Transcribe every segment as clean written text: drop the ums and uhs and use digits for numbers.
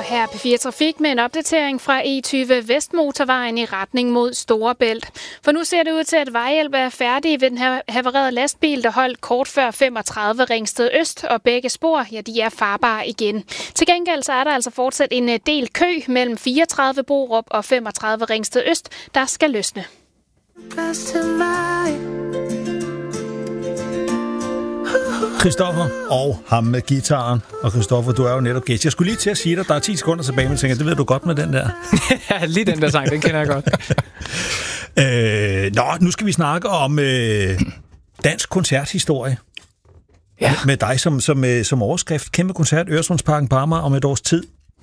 her P4 Trafik med en opdatering fra E20 Vestmotorvejen i retning mod Storebælt. For nu ser det ud til, at vejhjælp er færdig ved den her havarerede lastbil, der holdt kort før 35 Ringsted Øst, og begge spor, ja, de er farbare igen. Til gengæld så er der altså fortsat en del kø mellem 34 Borup og 35 Ringsted Øst, der skal løsne. Christoffer og ham med gitaren. Og Christoffer, du er jo netop gæst. Jeg skulle lige til at sige dig, der er 10 sekunder tilbage, men jeg tænker, det ved du godt med den der. Ja, lige den der sang, den kender jeg godt. Nu skal vi snakke om dansk koncerthistorie. Ja. Med dig som overskrift. Kæmpe koncert, Øresundsparken på Amager om et års tid.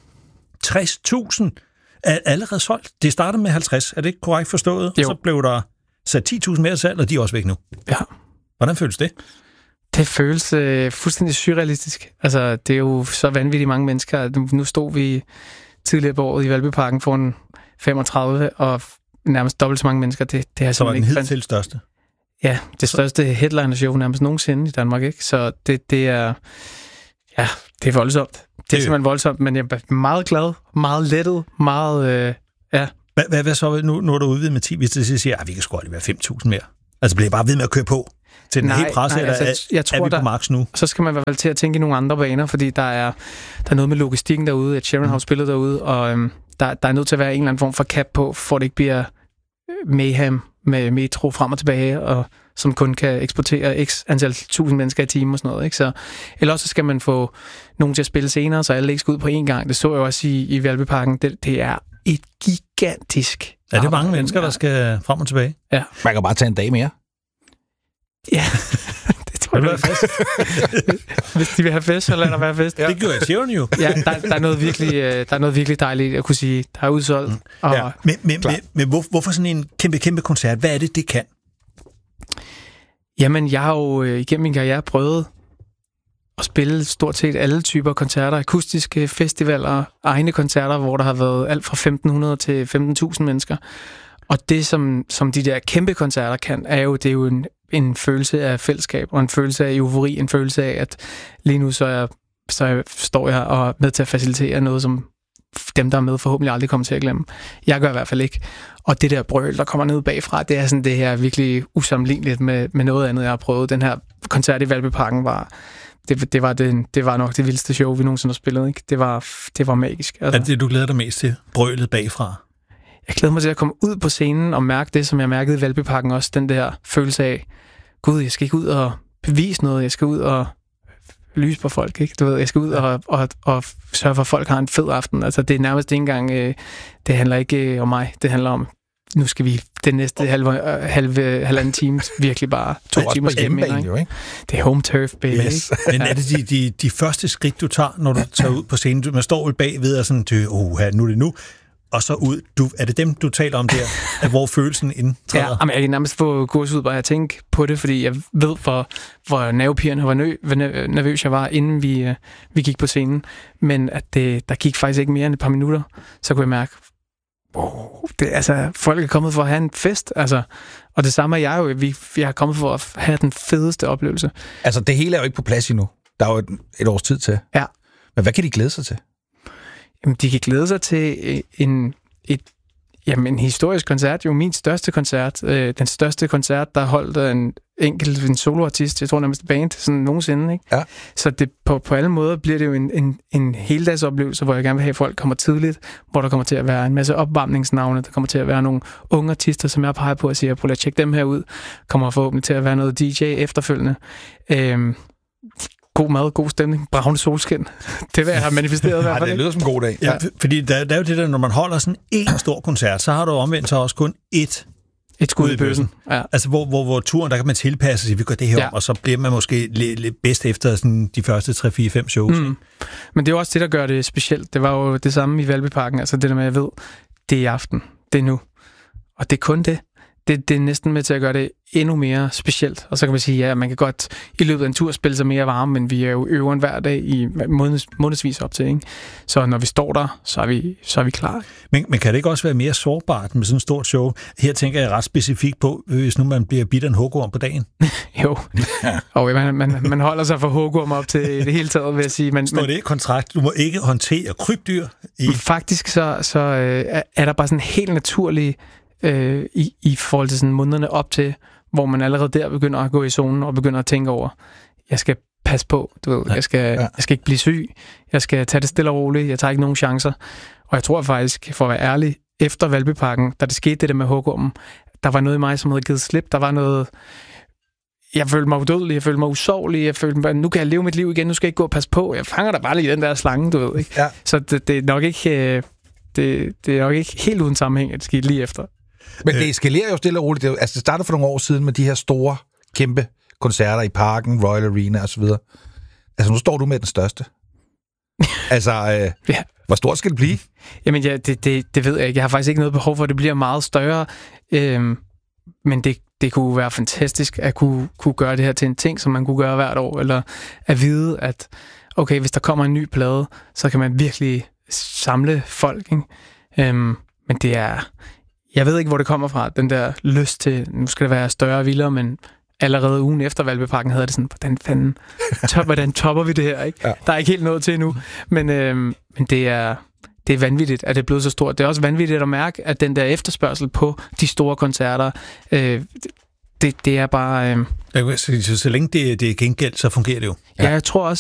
60.000 er allerede solgt. Det startede med 50, er det ikke korrekt forstået? Jo. Og så blev der sat 10.000 mere salg, og de er også væk nu. Ja. Hvordan føles det? Det føles fuldstændig surrealistisk. Altså, det er jo så vanvittigt mange mennesker. Nu stod vi tidligere på året i Valbyparken foran 35, og nærmest dobbelt så mange mennesker. Det er så var den hidtil største? Ja, det største headliner-show nærmest nogensinde i Danmark, ikke? Så det er... Ja, det er voldsomt. Det er simpelthen voldsomt, men jeg er meget glad, meget lettet, meget... ja. Hvad så, nu er du udvidet med 10, hvis det siger, at vi kan sgu aldrig være 5.000 mere? Altså, bliver bare ved med at køre på til den helt presse, eller jeg tror, er vi på max nu? Så skal man i hvert fald til at tænke i nogle andre baner, fordi der er noget med logistikken derude, at Sharon har spillet derude, og der er nødt til at være en eller anden form for cap på, for det ikke bliver mayhem med metro frem og tilbage, og som kun kan eksportere x antal 1000 mennesker i timen og sådan noget. Ikke? Så, ellers så skal man få nogen til at spille senere, så alle ikke skal ud på én gang. Det så jeg også i Valbyparken. Det er et gigantisk... Er det mange mennesker, der skal frem og tilbage? Ja. Man kan bare tage en dag mere. Ja, det tror jeg. Hvis de vil have fest, så lad der være fest. Ja. Det gør jeg Sharon jo. Ja, der er noget virkelig dejligt at kunne sige, der er udsolgt. Ja. Men hvorfor sådan en kæmpe koncert? Hvad er det kan? Jamen, jeg har jo igennem min karriere prøvet at spille stort set alle typer koncerter, akustiske festivaler, egne koncerter, hvor der har været alt fra 1.500 til 15.000 mennesker. Og det, som de der kæmpe koncerter kan, det er jo en følelse af fællesskab, og en følelse af eufori, en følelse af, at lige nu så står jeg og er med til at facilitere noget, som dem, der er med, forhåbentlig aldrig kommer til at glemme. Jeg gør i hvert fald ikke. Og det der brøl, der kommer ned bagfra, det er sådan det her virkelig usammenligneligt med noget andet, jeg har prøvet. Den her koncert i Valbyparken det var nok det vildeste show, vi nogensinde har spillet. Ikke? Det var magisk. Altså. Er det du glæder dig mest til? Brølet bagfra? Jeg glæder mig til at komme ud på scenen og mærke det, som jeg mærkede i Valbyparken også. Den der følelse af, gud, jeg skal ikke ud og bevise noget. Jeg skal ud og lyse på folk, ikke? Du ved, jeg skal ud og sørge for, at folk har en fed aften. Altså, det er nærmest ikke engang... det handler ikke om mig. Det handler om, nu skal vi den næste halvanden time virkelig bare 2 timer hjemme, ikke? Det er home turf, baby. Yes. Men er det de første skridt, du tager, når du tager ud på scenen? Man står bagved og sådan, nu er det nu. Og så ud. Er det dem, du taler om der, hvor følelsen indtræder? Ja, jeg kan nærmest få gåsehud bare at tænke på det, fordi jeg ved, hvor nervepirrende og hvor nervøs jeg var, inden vi gik på scenen. Men at der gik faktisk ikke mere end et par minutter, så kunne jeg mærke, folk er kommet for at have en fest. Altså, og det samme er jeg jo. Jeg er kommet for at have den fedeste oplevelse. Altså, det hele er jo ikke på plads endnu. Der er jo et års tid til. Ja. Men hvad kan de glæde sig til? Jamen, de kan glæde sig til en historisk koncert, jo min største koncert. Den største koncert, der holdt en soloartist, jeg tror nærmest band, sådan nogensinde. Ikke? Ja. Så det, på alle måder bliver det jo en heldagsoplevelse, hvor jeg gerne vil have, at folk kommer tidligt, hvor der kommer til at være en masse opvarmningsnavne, der kommer til at være nogle unge artister, som jeg peger på og siger, prøv at tjekke dem her ud. Kommer forhåbentlig til at være noget DJ efterfølgende. God mad, god stemning, bravende solskin. Det vil jeg have manifesteret i hvert fald. Det lyder som en god dag. Ja, fordi der er jo det der, når man holder sådan en stor koncert, så har du omvendt så også kun et skud i bøssen. Ja. Altså, hvor turen, der kan man tilpasse sig, vi gør det her om, og så bliver man måske lidt bedst efter sådan, de første 3, 4, 5 shows. Mm. Men det er jo også det, der gør det specielt. Det var jo det samme i Valbyparken. Altså det der med, jeg ved, det er i aften, det er nu. Og det er kun det. det er næsten med til at gøre det endnu mere specielt. Og så kan man sige, ja, man kan godt i løbet af en tur spille sig mere varme, men vi er jo øveren hver dag i månedsvis op til, ikke? Så når vi står der, så er vi klar. Men kan det ikke også være mere sårbart med sådan et stort show? Her tænker jeg ret specifikt på, hvis nu man bliver bidt af en hugorm på dagen. Jo, og man holder sig for hugorm op til det hele taget, vil jeg sige. Står det i kontrakt? Du må ikke håndtere krybdyr? Faktisk så er der bare sådan helt naturligt i forhold til sådan månederne op til, hvor man allerede der begynder at gå i zonen og begynder at tænke over, jeg skal passe på, du ved, jeg skal ikke blive syg, jeg skal tage det stille og roligt, jeg tager ikke nogen chancer. Og jeg tror faktisk, for at være ærlig, efter Hvalpeparken, da det skete det der med hugormen, der var noget i mig, som havde givet slip, der var noget, jeg følte mig udødelig, jeg følte mig usårlig, jeg følte mig, nu kan jeg leve mit liv igen, nu skal jeg ikke gå og passe på, jeg fanger da bare lige den der slange, du ved, ikke? Ja. Så det er nok ikke... Det er nok ikke helt uden sammenhæng, at det skete lige efter. Men det eskalerer jo stille og roligt. Det startede for nogle år siden med de her store, kæmpe koncerter i Parken, Royal Arena osv. Altså, nu står du med den største. Altså, ja. Hvor stort skal det blive? Jamen, ja, det ved jeg ikke. Jeg har faktisk ikke noget behov for, at det bliver meget større. Men det kunne være fantastisk at kunne gøre det her til en ting, som man kunne gøre hvert år. Eller at vide, at okay, hvis der kommer en ny plade, så kan man virkelig samle folk, ikke? Men det er... Jeg ved ikke, hvor det kommer fra, den der lyst til, nu skal det være større og vildere, men allerede ugen efter Hvalpeparken havde det sådan, hvordan topper vi det her, ikke? Ja. Der er ikke helt noget til endnu, men det er vanvittigt, at det er blevet så stort. Det er også vanvittigt at mærke, at den der efterspørgsel på de store koncerter, det er bare... Så længe det er gengældt, så fungerer det jo. Ja, jeg tror også,